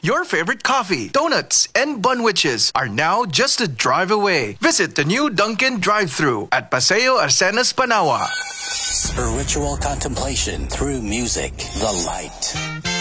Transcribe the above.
Your favorite coffee, donuts, and bunwiches are now just a drive away. Visit the new Dunkin' drive-thru at Paseo Arcenas, Panawa. Spiritual contemplation through music, the light.